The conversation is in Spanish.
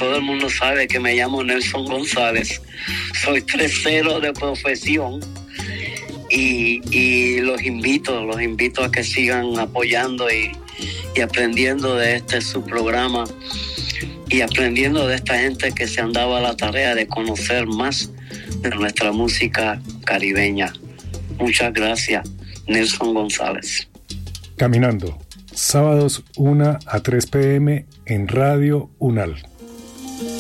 todo el mundo sabe que me llamo Nelson González. Soy 3-0 de profesión. Y los invito a que sigan apoyando y aprendiendo de su programa y aprendiendo de esta gente que se han dado a la tarea de conocer más de nuestra música caribeña. Muchas gracias, Nelson González. Caminando, sábados 1 a 3 p.m. en Radio UNAL.